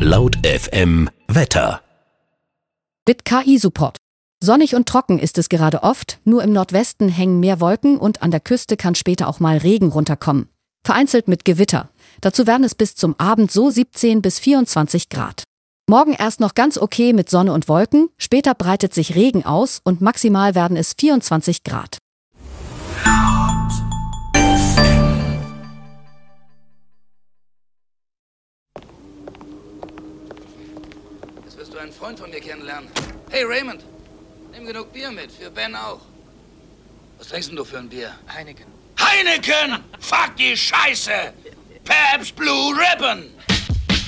Laut FM Wetter. Mit KI-Support. Sonnig und trocken ist es gerade oft, nur im Nordwesten hängen mehr Wolken und an der Küste kann später auch mal Regen runterkommen. Vereinzelt mit Gewitter. Dazu werden es bis zum Abend so 17 bis 24 Grad. Morgen erst noch ganz okay mit Sonne und Wolken, später breitet sich Regen aus und maximal werden es 24 Grad. Jetzt wirst du einen Freund von mir kennenlernen. Hey Raymond, nimm genug Bier mit, für Ben auch. Was trinkst denn du für ein Bier? Heineken. Heineken! Fuck die Scheiße! Pabst Blue Ribbon!